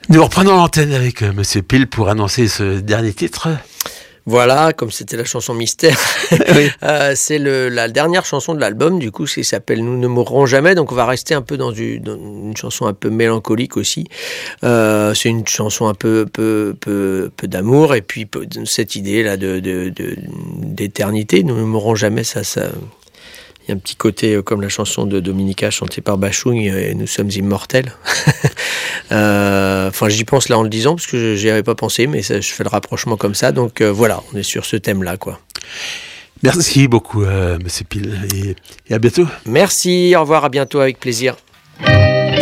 Nous reprenons l'antenne avec Monsieur Pile pour annoncer ce dernier titre. Voilà, comme c'était la chanson mystère, Oui. c'est la dernière chanson de l'album, du coup, qui s'appelle Nous ne mourrons jamais, donc on va rester un peu dans une chanson un peu mélancolique aussi. C'est une chanson un peu d'amour, et puis cette idée là d'éternité, Nous ne mourrons jamais, ça. Il y a un petit côté comme la chanson de Dominica chantée par Bachung, Nous sommes immortels. Enfin, j'y pense là en le disant parce que j'y avais pas pensé, mais je fais le rapprochement comme ça. Donc voilà, on est sur ce thème-là, quoi. Merci beaucoup, Monsieur Pile, et à bientôt. Merci, au revoir, à bientôt, avec plaisir.